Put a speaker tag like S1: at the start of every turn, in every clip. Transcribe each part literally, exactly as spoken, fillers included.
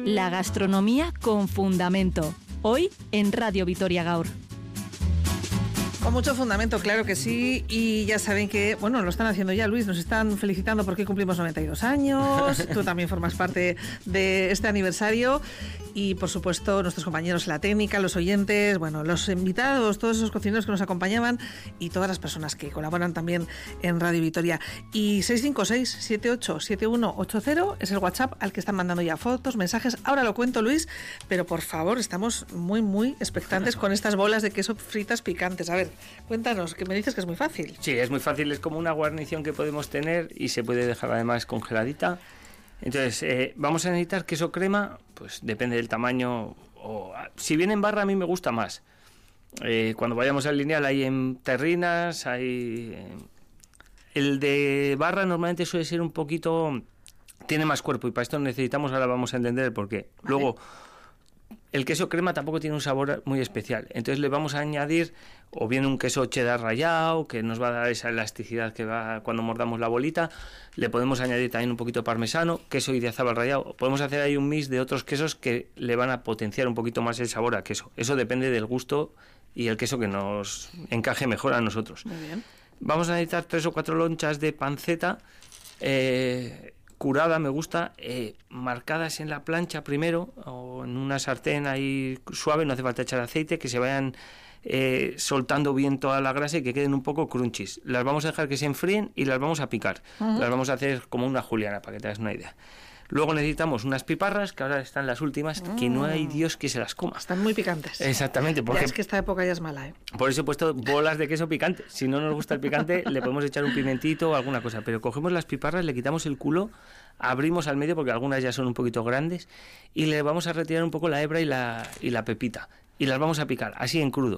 S1: La gastronomía con fundamento. Hoy en Radio Vitoria Gaur.
S2: Con mucho fundamento, claro que sí, y ya saben que, bueno, lo están haciendo ya, Luis, nos están felicitando porque cumplimos noventa y dos años, tú también formas parte de este aniversario, y por supuesto nuestros compañeros en la técnica, los oyentes, bueno, los invitados, todos esos cocineros que nos acompañaban y todas las personas que colaboran también en Radio Vitoria. Y seis cinco seis, siete ocho siete uno ocho cero es el WhatsApp al que están mandando ya fotos, mensajes. Ahora lo cuento, Luis, pero por favor, estamos muy, muy expectantes con estas bolas de queso fritas picantes. A ver, cuéntanos, que me dices que es muy fácil.
S3: Sí, es muy fácil, es como una guarnición que podemos tener y se puede dejar además congeladita. Entonces, eh, vamos a necesitar queso crema, pues depende del tamaño. O, si viene en barra, a mí me gusta más. Eh, cuando vayamos al lineal hay en terrinas, hay... Eh, el de barra normalmente suele ser un poquito... Tiene más cuerpo y para esto necesitamos, ahora vamos a entender el porqué. Vale. Luego, el queso crema tampoco tiene un sabor muy especial. Entonces le vamos a añadir o bien un queso cheddar rallado, que nos va a dar esa elasticidad que va cuando mordamos la bolita. Le podemos añadir también un poquito de parmesano, queso idiazábal rallado. Podemos hacer ahí un mix de otros quesos que le van a potenciar un poquito más el sabor a queso. Eso depende del gusto y el queso que nos encaje mejor a nosotros.
S2: Muy bien.
S3: Vamos a necesitar tres o cuatro lonchas de panceta eh, curada, me gusta, eh, marcadas en la plancha primero o en una sartén ahí suave, no hace falta echar aceite, que se vayan eh, soltando bien toda la grasa y que queden un poco crunchies. Las vamos a dejar que se enfríen y las vamos a picar. Uh-huh. Las vamos a hacer como una juliana, para que te hagas una idea. Luego necesitamos unas piparras, que ahora están las últimas, mm. que no hay Dios que se las coma.
S2: Están muy picantes.
S3: Exactamente. Porque
S2: ya es que esta época ya es mala, ¿eh?
S3: Por eso he puesto bolas de queso picante. Si no nos gusta el picante, le podemos echar un pimentito o alguna cosa. Pero cogemos las piparras, le quitamos el culo, abrimos al medio, porque algunas ya son un poquito grandes, y le vamos a retirar un poco la hebra y la, y la pepita. Y las vamos a picar, así en crudo.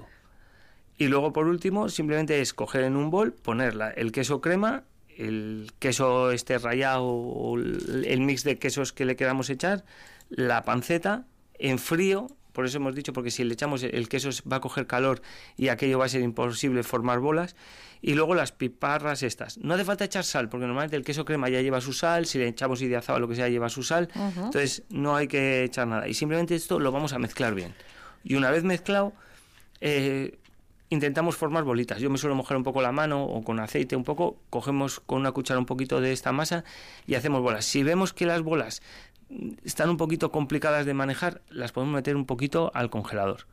S3: Y luego, por último, simplemente es coger en un bol, poner la, el queso crema, el queso este rallado o el mix de quesos que le queramos echar, la panceta en frío, por eso hemos dicho, porque si le echamos el queso va a coger calor y aquello va a ser imposible formar bolas, y luego las piparras estas. No hace falta echar sal, porque normalmente el queso crema ya lleva su sal, si le echamos idiazado o lo que sea lleva su sal, uh-huh. Entonces no hay que echar nada, y simplemente esto lo vamos a mezclar bien. Y una vez mezclado, eh, intentamos formar bolitas. Yo me suelo mojar un poco la mano o con aceite un poco, cogemos con una cuchara un poquito de esta masa y hacemos bolas. Si vemos que las bolas están un poquito complicadas de manejar, las podemos meter un poquito al congelador.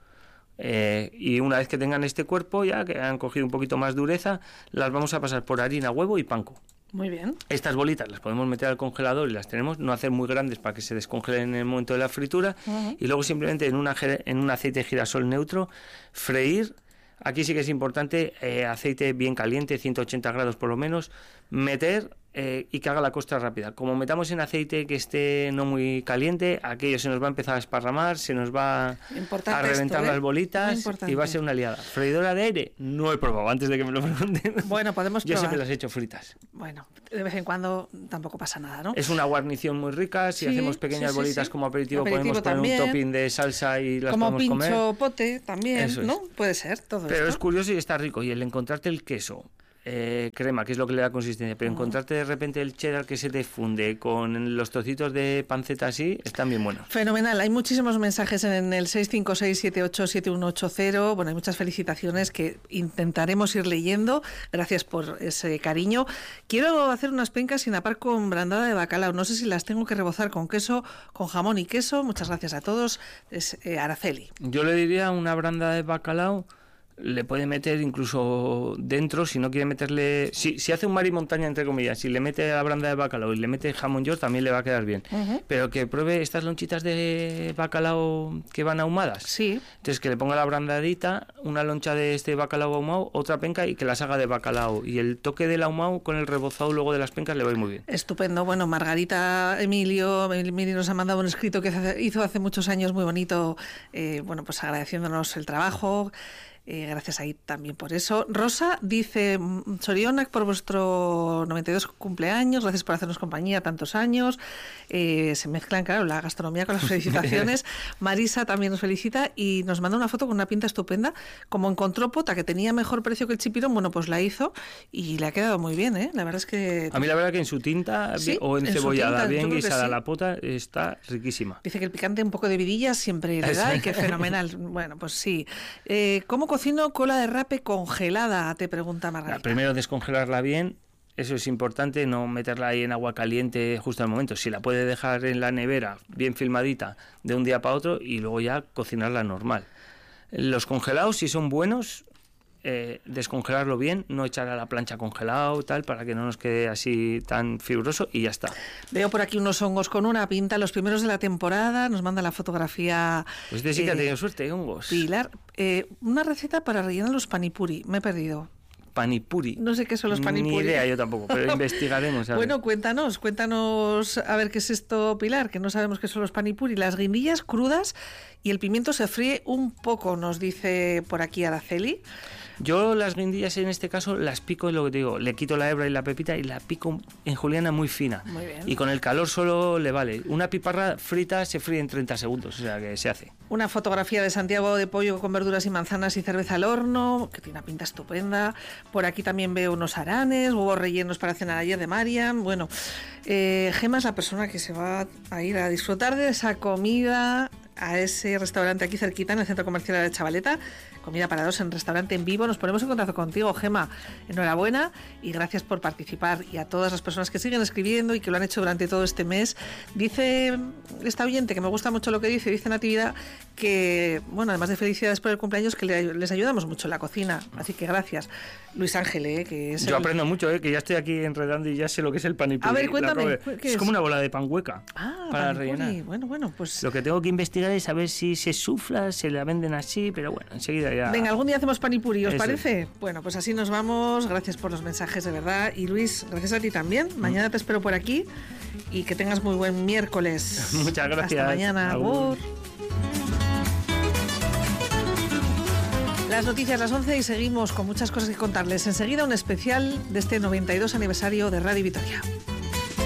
S3: Eh, y una vez que tengan este cuerpo, ya que han cogido un poquito más dureza, las vamos a pasar por harina, huevo y panko.
S2: Muy bien.
S3: Estas bolitas las podemos meter al congelador y las tenemos, no hacer muy grandes para que se descongelen en el momento de la fritura, uh-huh. Y luego simplemente en, una, en un aceite de girasol neutro, freír. Aquí sí que es importante eh, aceite bien caliente, ciento ochenta grados por lo menos, meter eh, y que haga la costra rápida. Como metamos en aceite que esté no muy caliente, aquello se nos va a empezar a esparramar, se nos va
S2: importante
S3: a reventar
S2: esto, ¿eh?
S3: las bolitas y va a ser una liada. ¿Freidora de aire? No he probado, antes de que me lo pregunten.
S2: Bueno, podemos probar.
S3: Yo siempre las he hecho fritas.
S2: Bueno, de vez en cuando tampoco pasa nada, ¿no?
S3: Es una guarnición muy rica, si sí, hacemos pequeñas sí, sí, bolitas sí. como aperitivo, aperitivo podemos poner también. Un topping de salsa y las
S2: como
S3: podemos comer.
S2: Como pincho pote también,
S3: Eso
S2: ¿no?
S3: Es.
S2: Puede ser, todo
S3: Pero
S2: esto.
S3: es curioso y está rico, y el encontrarte el queso Eh, crema, que es lo que le da consistencia, pero uh-huh. encontrarte de repente el cheddar que se te funde con los trocitos de panceta así, están bien buenos.
S2: Fenomenal, hay muchísimos mensajes en el seis cinco seis, siete ocho siete uno ocho cero, bueno, hay muchas felicitaciones que intentaremos ir leyendo, gracias por ese cariño. Quiero hacer unas pencas sin apar con brandada de bacalao, no sé si las tengo que rebozar con queso, con jamón y queso, muchas gracias a todos, es eh, Araceli.
S3: Yo le diría una brandada de bacalao, le puede meter incluso dentro, si no quiere meterle, si, si hace un mar y montaña entre comillas, si le mete la branda de bacalao y le mete jamón york también le va a quedar bien, uh-huh. Pero que pruebe estas lonchitas de bacalao que van ahumadas,
S2: sí.
S3: Entonces que le ponga la brandadita, una loncha de este bacalao ahumado, otra penca y que las haga de bacalao, y el toque del ahumado con el rebozado luego de las pencas le va a ir muy bien.
S2: Estupendo. Bueno, Margarita Emilio Emilio nos ha mandado un escrito que hizo hace muchos años muy bonito, eh, bueno, pues agradeciéndonos el trabajo. Eh, gracias ahí también por eso. Rosa dice, Sorionak por vuestro noventa y dos cumpleaños, gracias por hacernos compañía tantos años. Eh, se mezclan, claro, la gastronomía con las felicitaciones. Marisa también nos felicita y nos manda una foto con una pinta estupenda. Como encontró pota que tenía mejor precio que el chipirón, bueno, pues la hizo y le ha quedado muy bien, ¿eh? La verdad es que...
S3: A mí la verdad que en su tinta
S2: ¿Sí?
S3: o en,
S2: en
S3: cebollada, bien guisada
S2: sí.
S3: la pota, está riquísima.
S2: Dice que el picante un poco de vidilla siempre le da y que fenomenal. Bueno, pues sí. Eh, ¿Cómo cocino cola de rape congelada? Te pregunta Margarita.
S3: Primero descongelarla bien. Eso es importante, no meterla ahí en agua caliente justo al momento. Si la puede dejar en la nevera bien filmadita de un día para otro y luego ya cocinarla normal. Los congelados, si son buenos, eh, descongelarlo bien, no echar a la plancha congelado, tal, para que no nos quede así tan fibroso y ya está.
S2: Veo por aquí unos hongos con una pinta, los primeros de la temporada, nos manda la fotografía.
S3: Pues este sí que
S2: eh,
S3: ha tenido suerte, hongos.
S2: Pilar, eh, una receta para rellenar los panipuri, me he perdido.
S3: Panipuri.
S2: No sé qué son los panipuri.
S3: Ni idea yo tampoco, pero investigaremos. A ver.
S2: Bueno, cuéntanos, cuéntanos a ver qué es esto, Pilar, que no sabemos qué son los panipuri. Las guindillas crudas y el pimiento se fríe un poco, nos dice por aquí Araceli.
S3: Yo las guindillas en este caso las pico, es lo que te digo, le quito la hebra y la pepita y la pico en juliana muy fina.
S2: Muy bien.
S3: Y con el calor solo le vale. Una piparra frita se fríe en treinta segundos, o sea que se hace.
S2: Una fotografía de Santiago de pollo con verduras y manzanas y cerveza al horno, que tiene una pinta estupenda. Por aquí también veo unos aranes, huevos rellenos para cenar ayer de Mariam. Bueno, eh, Gema es la persona que se va a ir a disfrutar de esa comida a ese restaurante aquí cerquita en el Centro Comercial de la Chavaleta. Comida para dos en restaurante en vivo. Nos ponemos en contacto contigo, Gema. Enhorabuena y gracias por participar. Y a todas las personas que siguen escribiendo y que lo han hecho durante todo este mes. Dice esta oyente, que me gusta mucho lo que dice, dice Natividad, que, bueno, además de felicidades por el cumpleaños, que le, les ayudamos mucho en la cocina. Así que gracias. Luis Ángel, ¿eh? Que es
S3: Yo
S2: el...
S3: aprendo mucho, ¿eh? Que ya estoy aquí enredando y ya sé lo que es el panipuri.
S2: A ver, cuéntame, ¿qué
S3: es?
S2: es?
S3: como una bola de pan hueca
S2: Ah,
S3: para
S2: panipuri.
S3: rellenar.
S2: Bueno, bueno, pues...
S3: Lo que tengo que investigar es saber si se sufla, se la venden así, pero bueno, enseguida ya...
S2: Venga, algún día hacemos panipuri, ¿os
S3: Eso.
S2: parece? Bueno, pues así nos vamos. Gracias por los mensajes, de verdad. Y Luis, gracias a ti también. Mañana te espero por aquí y que tengas muy buen miércoles.
S3: Muchas gracias.
S2: Hasta mañana.
S3: Agur.
S2: Agur. Las noticias las once y seguimos con muchas cosas que contarles. Enseguida un especial de este noventa y dos aniversario de Radio Vitoria.